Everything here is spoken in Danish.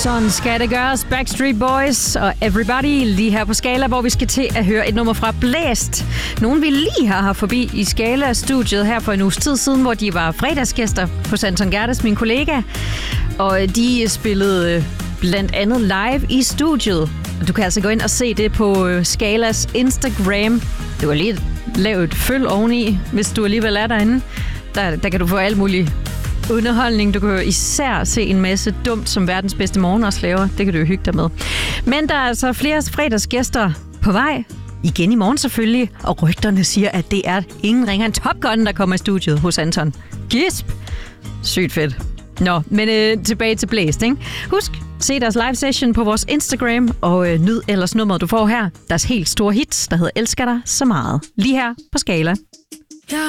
Sådan skal det gøres. Backstreet Boys og Everybody lige her på Skala, hvor vi skal til at høre et nummer fra Blæst. Nogen vi lige har haft forbi i Skala-studiet her for en uges tid siden, hvor de var fredagsgæster hos Anton Gerdes, min kollega. Og de spillede blandt andet live i studiet. Du kan altså gå ind og se det på Skalas Instagram. Du kan lige lave et følg oveni, hvis du alligevel er derinde. Der kan du få alt muligt underholdning. Du kan jo især se en masse dumt, som verdens bedste morgen også laver. Det kan du jo hygge dig med. Men der er altså flere fredagsgæster på vej. Igen i morgen selvfølgelig. Og rygterne siger, at det er ingen ringer end Top Gun, der kommer i studiet hos Anton. Gisp! Sygt fedt. Nå, men tilbage til Blæst, ikke? Husk, se deres live session på vores Instagram, og nyd ellers nummeret, du får her. Deres helt store hits, der hedder Elsker dig så meget. Lige her på Skala.